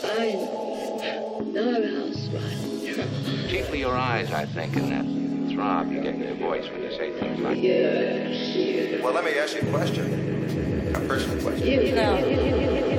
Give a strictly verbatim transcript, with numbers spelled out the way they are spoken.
fine doghouse ride. Chiefly your eyes, I think, and that throb you get in your voice when you say things like Yes, yes. Well, let me ask you a question. A personal question. You know.